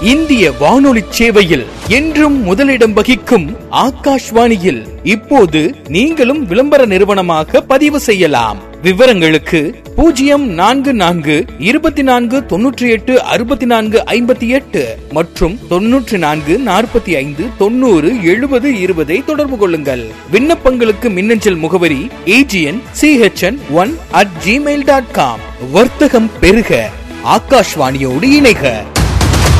இந்திய வானொலி சேவையில் என்றும் முதலிடம் வகிக்கும் ஆகாஷ்வாணியில் இப்போது நீங்களும் விளம்பர நிறுவனமாக பதிவு செய்யலாம். விவரங்களுக்கு 0424986458 மற்றும் 9445907020 தொடர்பு கொள்ளுங்கள். விண்ணப்பங்களுக்கு மின்னஞ்சல் முகவரி agn.chn1@gmail.com. வர்த்தகம் பெருக, ஆகாஷ்வாணியோடு இணைக.